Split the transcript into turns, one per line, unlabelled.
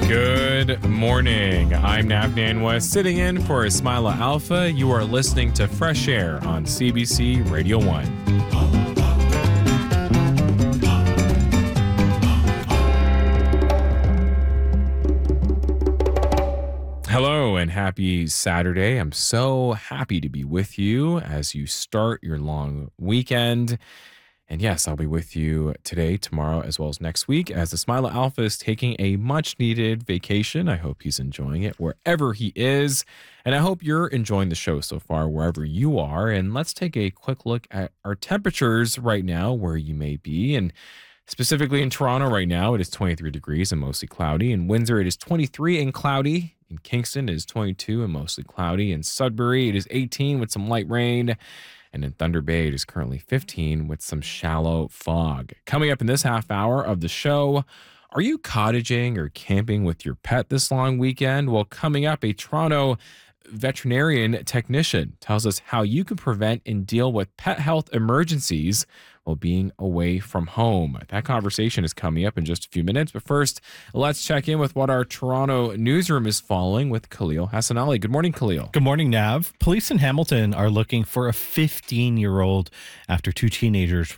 Good morning. I'm Navnan West, sitting in for Ismaila Alpha. You are listening to Fresh Air on CBC Radio 1. Hello and happy Saturday. I'm so happy to be with you as you start your long weekend. And yes, I'll be with you today, tomorrow, as well as next week as Ismaila Alpha is taking a much needed vacation. I hope he's enjoying it wherever he is. And I hope you're enjoying the show so far, wherever you are. And let's take a quick look at our temperatures right now, where you may be. And specifically in Toronto right now, it is 23 degrees and mostly cloudy. In Windsor, it is 23 and cloudy. In Kingston, it is 22 and mostly cloudy. In Sudbury, it is 18 with some light rain. And in Thunder Bay, it is currently 15 with some shallow fog. Coming up in this half hour of the show, are you cottaging or camping with your pet this long weekend? Well, coming up, a Toronto veterinarian technician tells us how you can prevent and deal with pet health emergencies while being away from home. That conversation is coming up in just a few minutes. But first, let's check in with what our Toronto newsroom is following with Khalil Hassan Ali. Good morning, Khalil.
Good morning, Nav. Police in Hamilton are looking for a 15-year-old after two teenagers